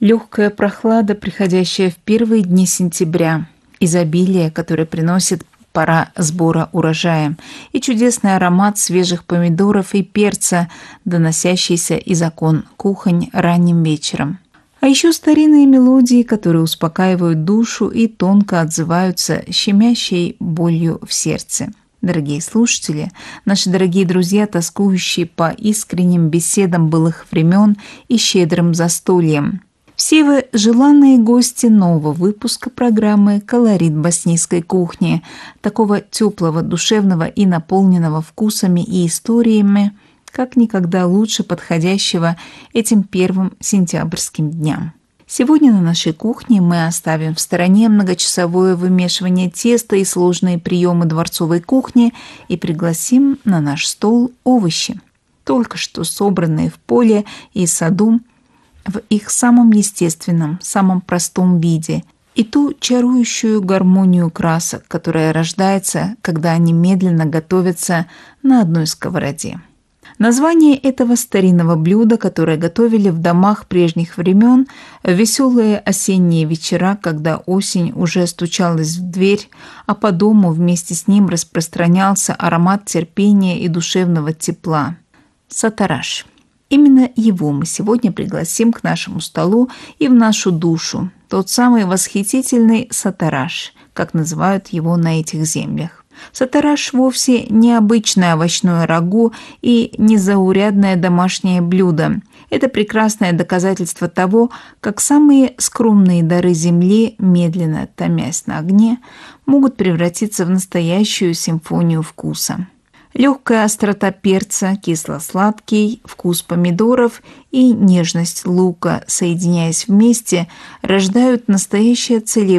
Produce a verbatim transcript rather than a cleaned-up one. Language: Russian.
Легкая прохлада, приходящая в первые дни сентября, изобилие, которое приносит пора сбора урожая, и чудесный аромат свежих помидоров и перца, доносящийся из окон кухонь ранним вечером. А еще старинные мелодии, которые успокаивают душу и тонко отзываются щемящей болью в сердце. Дорогие слушатели, наши дорогие друзья, тоскующие по искренним беседам былых времен и щедрым застольям. Все вы желанные гости нового выпуска программы «Колорит боснийской кухни», такого теплого, душевного и наполненного вкусами и историями, как никогда лучше подходящего этим первым сентябрьским дням. Сегодня на нашей кухне мы оставим в стороне многочасовое вымешивание теста и сложные приемы дворцовой кухни и пригласим на наш стол овощи, только что собранные в поле и саду, в их самом естественном, самом простом виде, и ту чарующую гармонию красок, которая рождается, когда они медленно готовятся на одной сковороде. Название этого старинного блюда, которое готовили в домах прежних времен, в веселые осенние вечера, когда осень уже стучалась в дверь, а по дому вместе с ним распространялся аромат терпения и душевного тепла – сатараш. Именно его мы сегодня пригласим к нашему столу и в нашу душу, тот самый восхитительный сатараш, как называют его на этих землях. Сатараш вовсе не обычное овощное рагу и не заурядное домашнее блюдо. Это прекрасное доказательство того, как самые скромные дары земли, медленно томясь на огне, могут превратиться в настоящую симфонию вкуса. Легкая острота перца, кисло-сладкий вкус помидоров и нежность лука, соединяясь вместе, рождают настоящее целебное